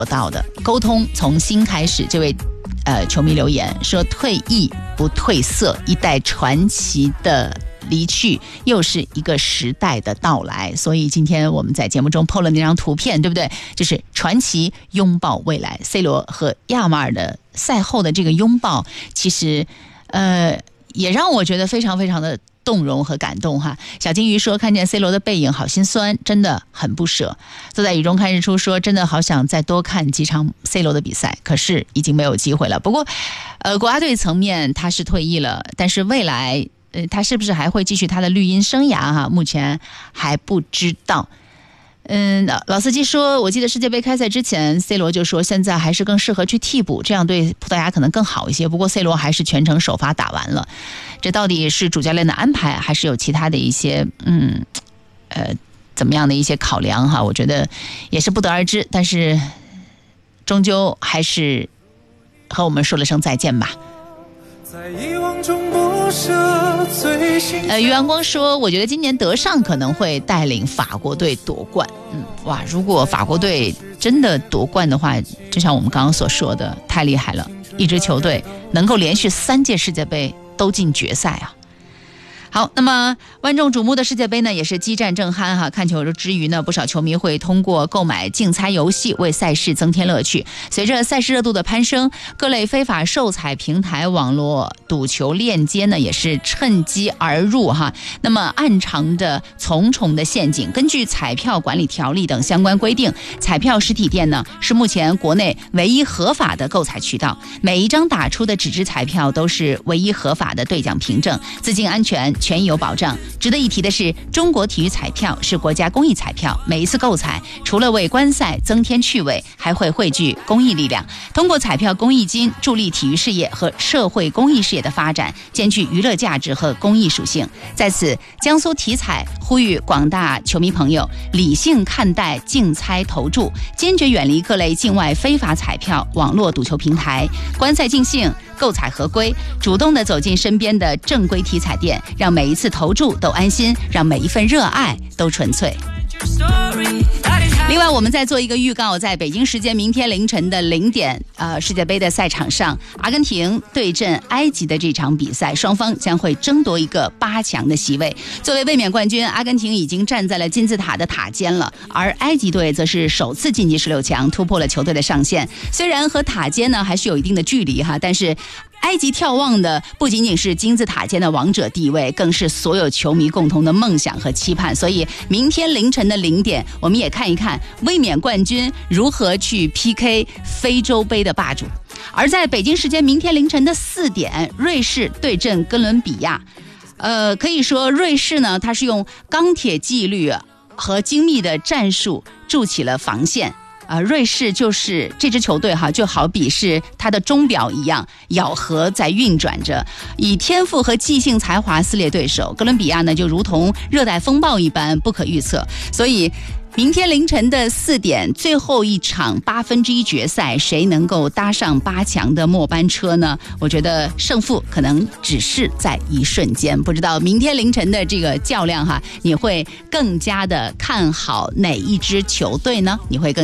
到的沟通从新开始。这位球迷留言说，退役不褪色，一代传奇的离去又是一个时代的到来。所以今天我们在节目中 po 了那张图片，对不对？就是传奇拥抱未来 C 罗和亚马尔的赛后的这个拥抱，其实也让我觉得非常非常的动容和感动哈。小金鱼说，看见 C 罗的背影好心酸，真的很不舍。坐在雨中看日出说，真的好想再多看几场 C 罗的比赛，可是已经没有机会了。不过国家队层面他是退役了，但是未来他是不是还会继续他的绿茵生涯哈？目前还不知道。老司机说，我记得世界杯开赛之前 C 罗就说现在还是更适合去替补，这样对葡萄牙可能更好一些。不过 C 罗还是全程首发打完了，这到底是主教练的安排，还是有其他的一些怎么样的一些考量哈？我觉得也是不得而知，但是终究还是和我们说了声再见吧。在遗忘中不舍最心余阳光说，我觉得今年德尚可能会带领法国队夺冠。哇，如果法国队真的夺冠的话，就像我们刚刚所说的，太厉害了，一支球队能够连续3届世界杯都进决赛啊。好，那么万众瞩目的世界杯呢，也是激战正酣哈。看球之余呢，不少球迷会通过购买竞猜游戏为赛事增添乐趣。随着赛事热度的攀升，各类非法售彩平台、网络赌球链接呢，也是趁机而入哈。那么暗藏着重重的陷阱。根据彩票管理条例等相关规定，彩票实体店呢是目前国内唯一合法的购彩渠道。每一张打出的纸质彩票都是唯一合法的兑奖凭证，资金安全权益有保障。值得一提的是，中国体育彩票是国家公益彩票，每一次购彩除了为观赛增添趣味，还会汇聚公益力量，通过彩票公益金助力体育事业和社会公益事业的发展，兼具娱乐价值和公益属性。在此，江苏体彩呼吁广大球迷朋友理性看待竞猜投注，坚决远离各类境外非法彩票、网络赌球平台，观赛尽兴，购彩合规，主动地走进身边的正规体彩店，让每一次投注都安心，让每一份热爱都纯粹。另外，我们再做一个预告，在北京时间明天凌晨的0点，世界杯的赛场上，阿根廷对阵埃及的这场比赛，双方将会争夺一个8强的席位。作为卫冕冠军，阿根廷已经站在了金字塔的塔尖了，而埃及队则是首次晋级16强，突破了球队的上限。虽然和塔尖呢还是有一定的距离哈，但是埃及眺望的不仅仅是金字塔尖的王者地位，更是所有球迷共同的梦想和期盼。所以明天凌晨的0点，我们也看一看卫冕冠军如何去 PK 非洲杯的霸主。而在北京时间明天凌晨的4点，瑞士对阵哥伦比亚。可以说瑞士呢，它是用钢铁纪律和精密的战术筑起了防线。瑞士就是这支球队哈，就好比是它的钟表一样，咬合在运转着，以天赋和即兴才华撕裂对手。哥伦比亚呢，就如同热带风暴一般不可预测，所以明天凌晨的4点，最后一场1/8决赛，谁能够搭上8强的末班车呢？我觉得胜负可能只是在一瞬间。不知道明天凌晨的这个较量哈，你会更加的看好哪一支球队呢？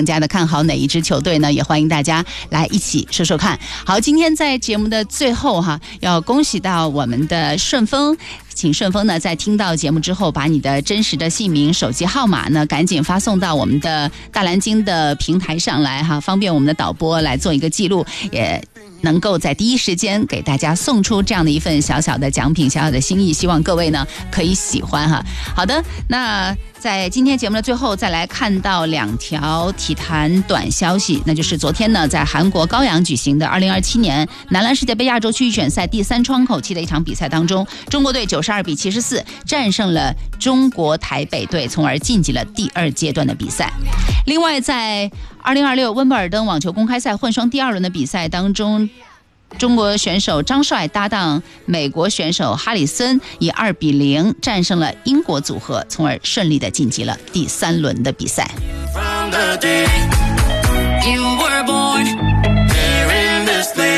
也欢迎大家来一起说说看。好，今天在节目的最后哈，要恭喜到我们的顺丰。请顺丰呢，在听到节目之后，把你的真实的姓名、手机号码呢，赶紧发送到我们的大蓝鲸的平台上来哈，方便我们的导播来做一个记录，也能够在第一时间给大家送出这样的一份小小的奖品、小小的心意，希望各位呢可以喜欢哈。好的，那在今天节目的最后，再来看到2条体坛短消息，那就是昨天呢，在韩国高阳举行的2027年男篮世界杯亚洲区预选赛第3窗口期的一场比赛当中，中国队92比74战胜了中国台北队，从而晋级了第2阶段的比赛。另外，在2026温布尔登网球公开赛混双第2轮的比赛当中，中国选手张帅搭档美国选手哈里森，以2比0战胜了英国组合，从而顺利的晋级了第3轮的比赛。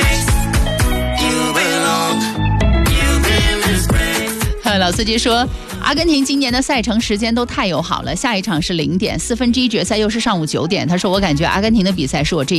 老司机说， 阿根廷今年的赛程时间都太友好了，下一场是0点，4分之一决赛又是上午9点。他说我感觉阿根廷的比赛是我这